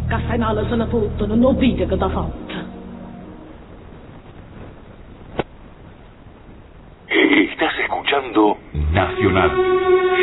Castanale se ne fotono, non vede che t'ha fatta. Estás escuchando Nacional.